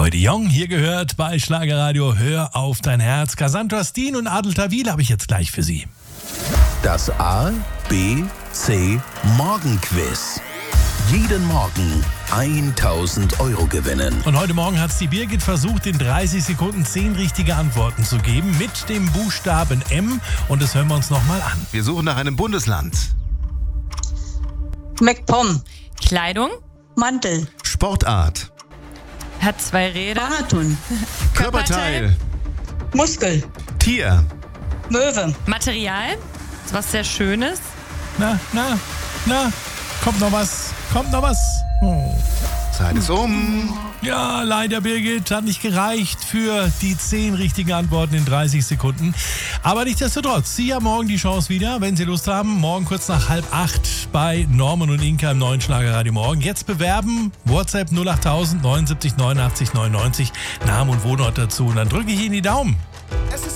Joy de Jong, hier gehört bei Schlagerradio Hör auf dein Herz. Cassandra Steen und Adel Tawil habe ich jetzt gleich für Sie. Das A, B, C Morgenquiz. Jeden Morgen 1.000 Euro gewinnen. Und heute Morgen hat es die Birgit versucht, in 30 Sekunden 10 richtige Antworten zu geben mit dem Buchstaben M. Und das hören wir uns nochmal an. Wir suchen nach einem Bundesland. MacPom. Kleidung. Mantel. Sportart. Hat 2 Räder. Marathon. Körperteil. Muskel. Tier. Möwe. Material. Ist was sehr Schönes. Na, kommt noch was. Oh. Zeit ist um. Ja, leider, Birgit, hat nicht gereicht für die 10 richtigen Antworten in 30 Sekunden. Aber nichtsdestotrotz, Sie haben morgen die Chance wieder, wenn Sie Lust haben. Morgen kurz nach 7:30 bei Norman und Inka im neuen Schlagerradio Morgen. Jetzt bewerben, WhatsApp 08000 79 89 99, Namen und Wohnort dazu. Und dann drücke ich Ihnen die Daumen.